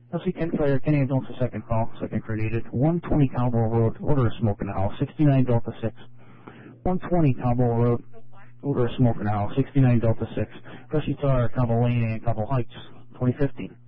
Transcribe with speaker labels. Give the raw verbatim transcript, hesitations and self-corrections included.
Speaker 1: L C ten Fire, Kenny Delta second call, second created. one twenty Cowboy Road, order of smoke in the house, sixty-nine Delta six. one twenty Cowboy Road, order of smoke in the house, sixty-nine Delta six. Press Star, Cowboy Lane, and Cowboy Heights, twenty fifteen.